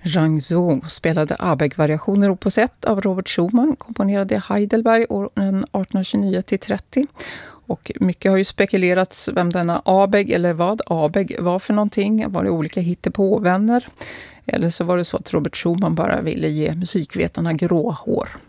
Rangzo spelade Abegg-variationer opus 1 av Robert Schumann, komponerade i Heidelberg åren 1829-30. Och mycket har ju spekulerats vem denna Abegg eller vad Abegg var för någonting. Var det olika hittepåvänner? Eller så var det så att Robert Schumann bara ville ge musikvetarna grå hår.